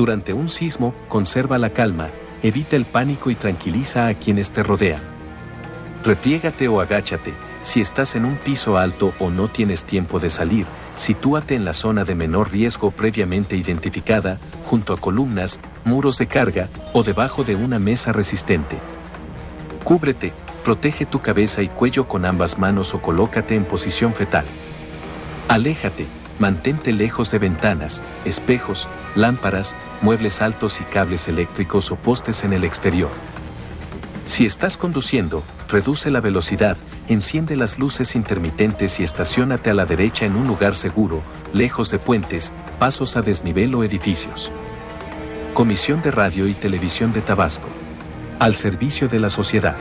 Durante un sismo, conserva la calma, evita el pánico y tranquiliza a quienes te rodean. Repliégate o agáchate. Si estás en un piso alto o no tienes tiempo de salir, sitúate en la zona de menor riesgo previamente identificada, junto a columnas, muros de carga o debajo de una mesa resistente. Cúbrete, protege tu cabeza y cuello con ambas manos o colócate en posición fetal. Aléjate, mantente lejos de ventanas, espejos, lámparas, muebles altos y cables eléctricos o postes en el exterior. Si estás conduciendo, reduce la velocidad, enciende las luces intermitentes y estaciónate a la derecha en un lugar seguro, lejos de puentes, pasos a desnivel o edificios. Comisión de Radio y Televisión de Tabasco. Al servicio de la sociedad.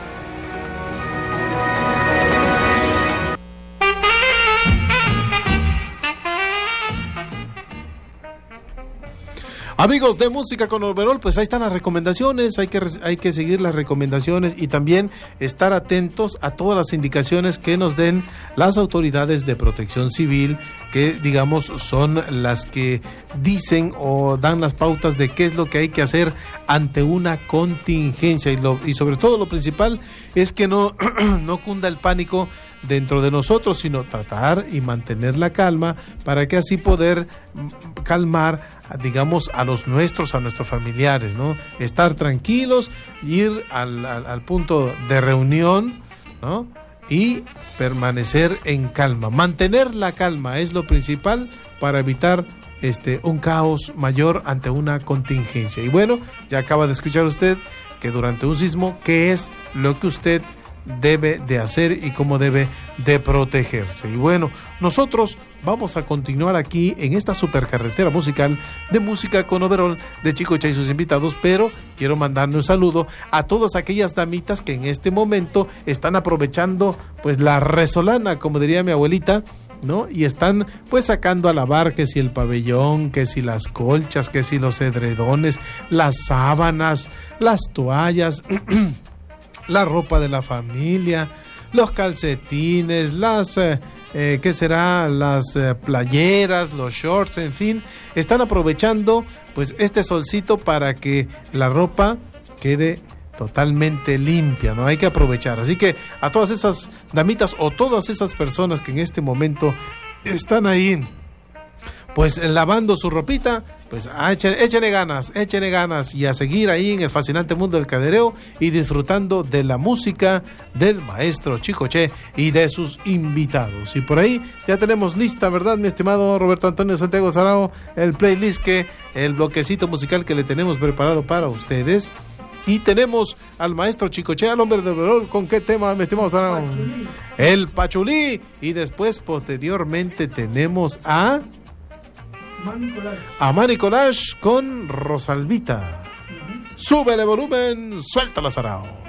Amigos de Música con Overol, pues ahí están las recomendaciones, hay que seguir las recomendaciones y también estar atentos a todas las indicaciones que nos den las autoridades de protección civil, que digamos son las que dicen o dan las pautas de qué es lo que hay que hacer ante una contingencia y sobre todo lo principal es que no cunda el pánico dentro de nosotros, sino tratar y mantener la calma para que así poder calmar, digamos, a los nuestros, a nuestros familiares, ¿no? Estar tranquilos, ir al punto de reunión, ¿no? Y permanecer en calma. Mantener la calma es lo principal para evitar un caos mayor ante una contingencia. Y bueno, ya acaba de escuchar usted que durante un sismo, ¿qué es lo que usted debe de hacer y cómo debe de protegerse? Y bueno, nosotros vamos a continuar aquí en esta supercarretera musical de Música con Overol de Chicoche y sus invitados, pero quiero mandarle un saludo a todas aquellas damitas que en este momento están aprovechando pues la resolana, como diría mi abuelita, ¿no? Y están pues sacando a lavar que si el pabellón, que si las colchas, que si los edredones, las sábanas, las toallas, la ropa de la familia, los calcetines, las playeras, los shorts, en fin, están aprovechando pues este solcito para que la ropa quede totalmente limpia, ¿no? Hay que aprovechar. Así que a todas esas damitas o todas esas personas que en este momento están ahí pues lavando su ropita, pues échenle ganas y a seguir ahí en el fascinante mundo del cadereo y disfrutando de la música del maestro Chicoche y de sus invitados. Y por ahí ya tenemos lista, ¿verdad, mi estimado Roberto Antonio Santiago Sarao? El playlist, el bloquecito musical que le tenemos preparado para ustedes. Y tenemos al maestro Chicoche, al hombre de Overol. ¿Con qué tema, mi estimado Sarao? El Pachulí. Y después, posteriormente, tenemos a Manny Collage con Rosalvita. Súbele volumen, suelta la Sarao.